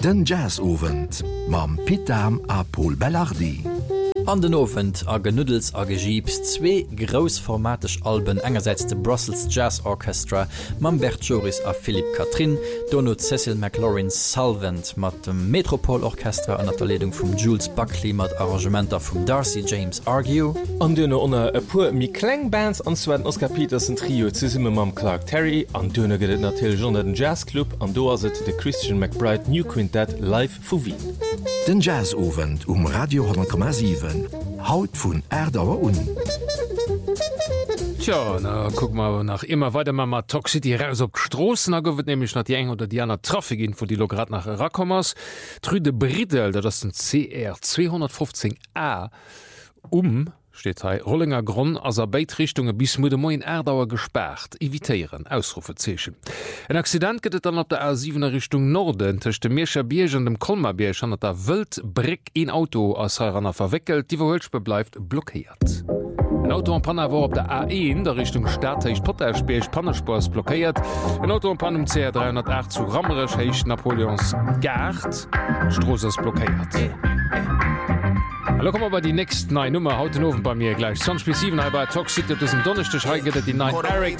Den Jazzowend mam Pitam a Paul Bellardi. An den Ofent a Genüddels a Gegiebs zwee grousformatisch Alben engerseits de Brussels Jazz Orchestra, mam Bert Joris a Philipp Katrin, Donno Cecil McLaurin Salvant mat dem Metropolorchestra an der Leitung vum Jules Buckley mat Arrangementer vum Darcy James Argue. An Dënne onnner e puer mi Klengbands anzweden Oscar Petersen Trio zesumme mam Clark Terry, an Dënne gët natil John den Jazzclub an do aset de Christian McBride New Quintet live vu Wien. Den Jazzowend Radio 10,7 Haut vun Erdauer un. Tja, na guck mal nach immer weiter mal Toxicity raus op Strossen, gowet nämlich nach die eng oder die aner Traffikin, wo die lo grad nach Rakommers trüde Bridel, dat das den CR 215A steht hei Rollinger Gronn as Beitrichtunge bis mu de moi in Erdauer gesperrt, evitieren Ausrufezeschen. En Accident gëtt dann op der A7er Richtung Norden techte Meerscher Bierg an dem Kolmerbierg an der Wëld Brick in Auto as Heranner verwickelt, die verhölsch bebleift blockiert. Ein Auto an Panner war op der A1 der Richtung Stadtteich Potterspech Pannerspors blockiert. Ein Auto an Pan um CR 308 zu Rammerech heich Napoleons Gard Strossers blockiert. Hallo kommen bei die nächsten 9 Nummer hauten ofen bei mir gleich. 20 bis 7 bei Toxic, das ist im Donnerstag, die 9 Eric